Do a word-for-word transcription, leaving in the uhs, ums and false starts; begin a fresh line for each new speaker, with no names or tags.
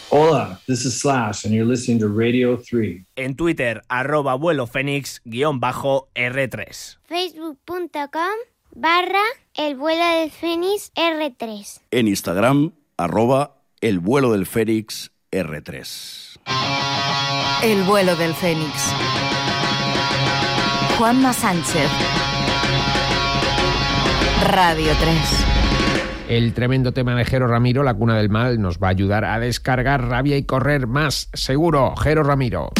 Hola, this is Slash and you're listening to Radio three.
En Twitter, arroba vuelo fénix guión bajo R tres.
Facebook.com barra el vuelo del Fénix R tres.
En Instagram, arroba el vuelo del Fénix R tres.
El vuelo del Fénix. Juanma Sánchez. Radio tres.
El tremendo tema de Jero Ramiro, La cuna del mal, nos va a ayudar a descargar rabia y correr más seguro. Jero Ramiro.